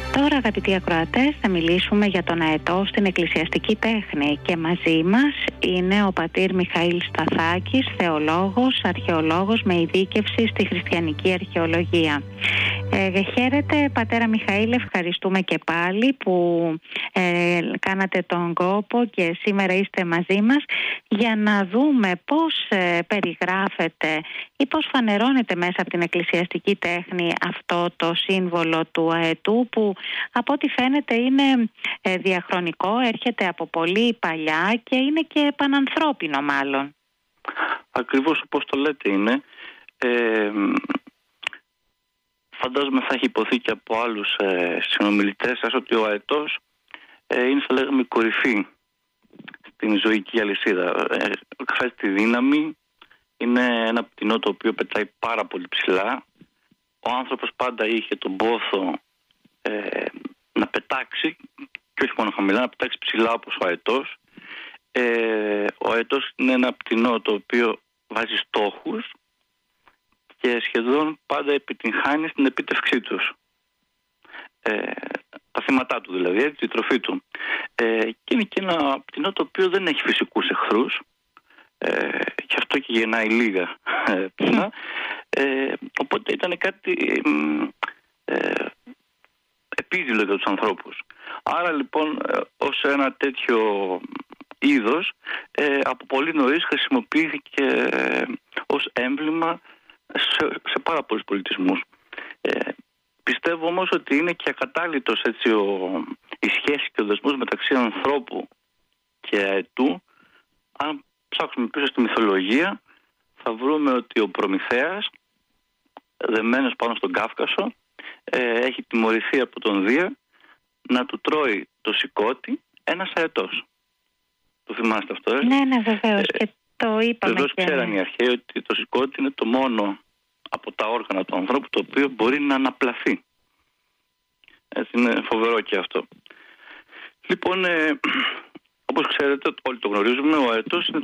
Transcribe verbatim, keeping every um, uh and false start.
Τώρα, αγαπητοί ακροατές, θα μιλήσουμε για τον αετό στην εκκλησιαστική τέχνη και μαζί μας είναι ο πατήρ Μιχαήλ Σταθάκης, θεολόγος, αρχαιολόγος με ειδίκευση στη χριστιανική αρχαιολογία. Ε, χαίρετε πατέρα Μιχαήλ, ευχαριστούμε και πάλι που ε, κάνατε τον κόπο και σήμερα είστε μαζί μας για να δούμε πώς ε, περιγράφεται ή πώς φανερώνεται μέσα από την εκκλησιαστική τέχνη αυτό το σύμβολο του αετού που από ό,τι φαίνεται είναι ε, διαχρονικό, έρχεται από πολύ παλιά και είναι και πανανθρώπινο μάλλον. Ακριβώς όπως το λέτε είναι. Ε, φαντάζομαι θα έχει υποθεί και από άλλους ε, συνομιλητές σας ότι ο αετός ε, είναι, θα λέγαμε, η κορυφή στην ζωική αλυσίδα. Ε, εκφράζει τη δύναμη, είναι ένα πτηνό το οποίο πετάει πάρα πολύ ψηλά. Ο άνθρωπος πάντα είχε τον πόθο ε, να πετάξει, και όχι μόνο χαμηλά, να πετάξει ψηλά όπως ο αετός. Ε, ο αετός είναι ένα πτηνό το οποίο βάζει στόχους και σχεδόν πάντα επιτυγχάνει στην επίτευξή τους. Ε, τα θύματά του δηλαδή, έτσι, η τροφή του. Ε, και είναι και ένα πτηνό το οποίο δεν έχει φυσικούς εχθρούς. Ε, και αυτό και γεννάει λίγα ε, πτηνά. Ε, οπότε ήταν κάτι ε, επίδειλο για τους ανθρώπους. Άρα λοιπόν ε, ως ένα τέτοιο είδος ε, από πολύ νωρίς χρησιμοποιήθηκε ε, ως έμβλημα σε, σε πάρα πολλούς πολιτισμούς. Ε, πιστεύω όμως ότι είναι και ακατάλητος έτσι ο, η σχέση και ο δεσμός μεταξύ ανθρώπου και αετού. Αν ψάξουμε πίσω στη μυθολογία θα βρούμε ότι ο Προμηθέας, δεμένος πάνω στον Κάφκασο, ε, έχει τιμωρηθεί από τον Δία να του τρώει το σηκώτη ένας αετός. Το θυμάστε αυτό, ε? Ναι, ναι, βεβαίως. Ε, και το είπαμε. Βεβαίως και... ξέραν οι αρχαίοι ότι το σηκώτη είναι το μόνο από τα όργανα του ανθρώπου το οποίο μπορεί να αναπλαθεί. Έτσι είναι φοβερό και αυτό. Λοιπόν, ε, όπως ξέρετε, όλοι το γνωρίζουμε, ο αετός είναι